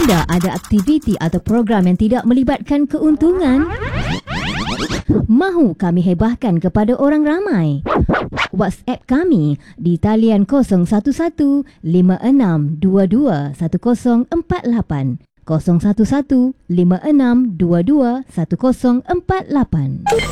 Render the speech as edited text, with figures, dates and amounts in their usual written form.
Anda ada aktiviti atau program yang tidak melibatkan keuntungan? Mahu kami hebahkan kepada orang ramai? WhatsApp kami di talian 011 5622 1048 011 5622 1048.